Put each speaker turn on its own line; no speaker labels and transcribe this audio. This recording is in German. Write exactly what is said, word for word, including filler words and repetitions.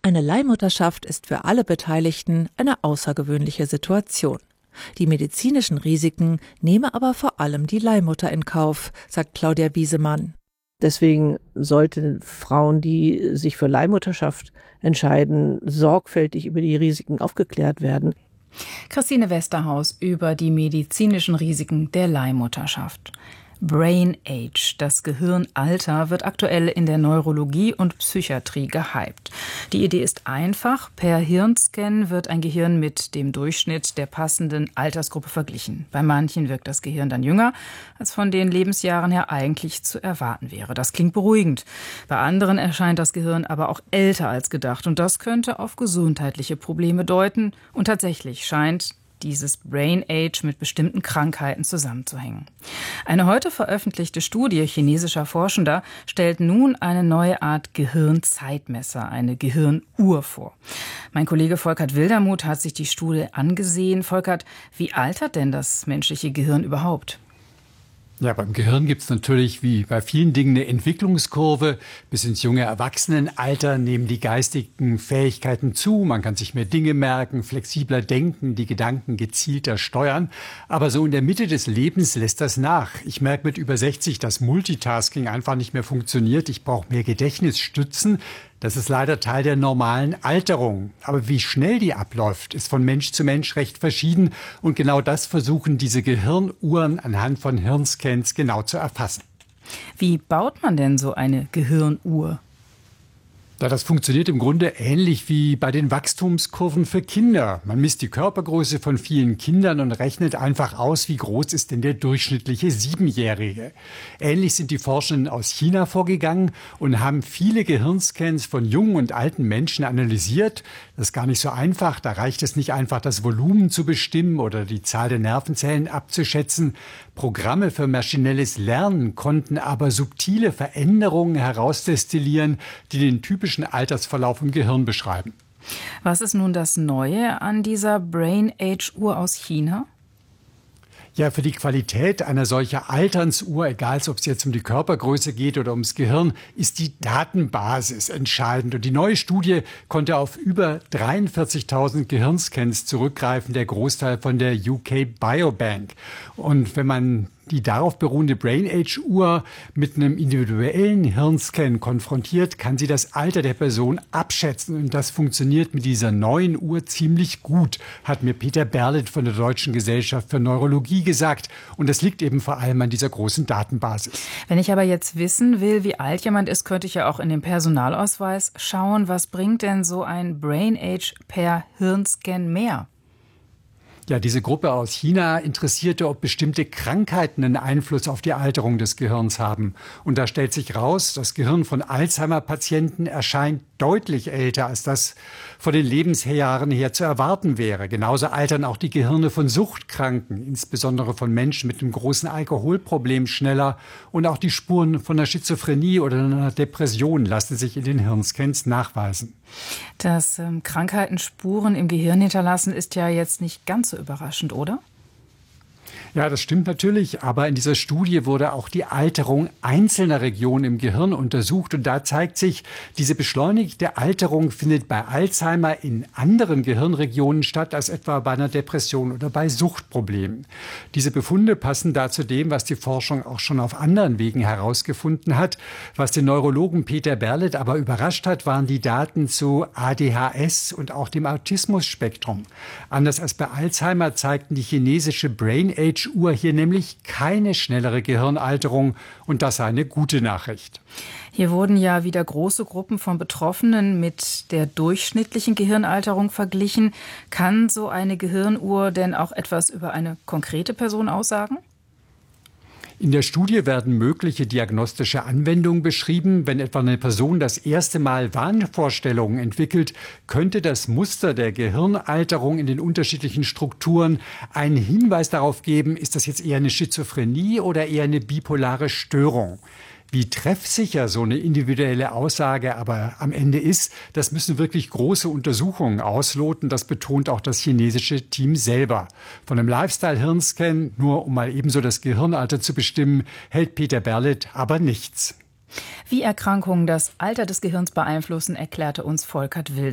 Eine Leihmutterschaft ist für alle Beteiligten eine außergewöhnliche Situation. Die medizinischen Risiken nehme aber vor allem die Leihmutter in Kauf, sagt Claudia Biesemann.
Deswegen sollten Frauen, die sich für Leihmutterschaft entscheiden, sorgfältig über die Risiken aufgeklärt werden.
Christine Westerhaus über die medizinischen Risiken der Leihmutterschaft. Brain Age, das Gehirnalter, wird aktuell in der Neurologie und Psychiatrie gehypt. Die Idee ist einfach. Per Hirnscan wird ein Gehirn mit dem Durchschnitt der passenden Altersgruppe verglichen. Bei manchen wirkt das Gehirn dann jünger, als von den Lebensjahren her eigentlich zu erwarten wäre. Das klingt beruhigend. Bei anderen erscheint das Gehirn aber auch älter als gedacht. Und das könnte auf gesundheitliche Probleme deuten. Und tatsächlich scheint dieses Brain Age mit bestimmten Krankheiten zusammenzuhängen. Eine heute veröffentlichte Studie chinesischer Forschender stellt nun eine neue Art Gehirnzeitmesser, eine Gehirnuhr vor. Mein Kollege Volkert Wildermuth hat sich die Studie angesehen. Volkert, wie altert denn das menschliche Gehirn überhaupt?
Ja, beim Gehirn gibt es natürlich wie bei vielen Dingen eine Entwicklungskurve. Bis ins junge Erwachsenenalter nehmen die geistigen Fähigkeiten zu. Man kann sich mehr Dinge merken, flexibler denken, die Gedanken gezielter steuern. Aber so in der Mitte des Lebens lässt das nach. Ich merke mit über sechzig, dass Multitasking einfach nicht mehr funktioniert. Ich brauche mehr Gedächtnisstützen. Das ist leider Teil der normalen Alterung. Aber wie schnell die abläuft, ist von Mensch zu Mensch recht verschieden. Und genau das versuchen diese Gehirnuhren anhand von Hirnscans genau zu erfassen.
Wie baut man denn so eine Gehirnuhr?
Ja, das funktioniert im Grunde ähnlich wie bei den Wachstumskurven für Kinder. Man misst die Körpergröße von vielen Kindern und rechnet einfach aus, wie groß ist denn der durchschnittliche Siebenjährige. Ähnlich sind die Forschenden aus China vorgegangen und haben viele Gehirnscans von jungen und alten Menschen analysiert. Das ist gar nicht so einfach. Da reicht es nicht einfach, das Volumen zu bestimmen oder die Zahl der Nervenzellen abzuschätzen. Programme für maschinelles Lernen konnten aber subtile Veränderungen herausdestillieren, die den typischen Altersverlauf im Gehirn beschreiben.
Was ist nun das Neue an dieser Brain Age Uhr aus China?
Ja, für die Qualität einer solcher Alternsuhr, egal ob es jetzt um die Körpergröße geht oder ums Gehirn, ist die Datenbasis entscheidend. Und die neue Studie konnte auf über dreiundvierzigtausend Gehirnscans zurückgreifen, der Großteil von der U K Biobank. Und wenn man die darauf beruhende Brain Age Uhr mit einem individuellen Hirnscan konfrontiert, kann sie das Alter der Person abschätzen. Und das funktioniert mit dieser neuen Uhr ziemlich gut, hat mir Peter Berlet von der Deutschen Gesellschaft für Neurologie gesagt. Und das liegt eben vor allem an dieser großen Datenbasis.
Wenn ich aber jetzt wissen will, wie alt jemand ist, könnte ich ja auch in den Personalausweis schauen. Was bringt denn so ein Brain Age per Hirnscan mehr?
Ja, diese Gruppe aus China interessierte, ob bestimmte Krankheiten einen Einfluss auf die Alterung des Gehirns haben. Und da stellt sich raus, das Gehirn von Alzheimer-Patienten erscheint deutlich älter, als das von den Lebensjahren her zu erwarten wäre. Genauso altern auch die Gehirne von Suchtkranken, insbesondere von Menschen mit einem großen Alkoholproblem, schneller. Und auch die Spuren von einer Schizophrenie oder einer Depression lassen sich in den Hirnscans nachweisen.
Dass ähm, Krankheiten Spuren im Gehirn hinterlassen, ist ja jetzt nicht ganz so überraschend, oder?
Ja, das stimmt natürlich, aber in dieser Studie wurde auch die Alterung einzelner Regionen im Gehirn untersucht und da zeigt sich, diese beschleunigte Alterung findet bei Alzheimer in anderen Gehirnregionen statt als etwa bei einer Depression oder bei Suchtproblemen. Diese Befunde passen da zu dem, was die Forschung auch schon auf anderen Wegen herausgefunden hat. Was den Neurologen Peter Berlet aber überrascht hat, waren die Daten zu A D H S und auch dem Autismus-Spektrum. Anders als bei Alzheimer zeigten die chinesische Brain Age Uhr hier nämlich keine schnellere Gehirnalterung und das sei eine gute Nachricht.
Hier wurden ja wieder große Gruppen von Betroffenen mit der durchschnittlichen Gehirnalterung verglichen. Kann so eine Gehirnuhr denn auch etwas über eine konkrete Person aussagen?
In der Studie werden mögliche diagnostische Anwendungen beschrieben. Wenn etwa eine Person das erste Mal Wahnvorstellungen entwickelt, könnte das Muster der Gehirnalterung in den unterschiedlichen Strukturen einen Hinweis darauf geben, ist das jetzt eher eine Schizophrenie oder eher eine bipolare Störung. Wie treffsicher so eine individuelle Aussage aber am Ende ist, das müssen wirklich große Untersuchungen ausloten. Das betont auch das chinesische Team selber. Von einem Lifestyle-Hirnscan, nur um mal ebenso das Gehirnalter zu bestimmen, hält Peter Berlet aber nichts.
Wie Erkrankungen das Alter des Gehirns beeinflussen, erklärte uns Volkert Wildermuth.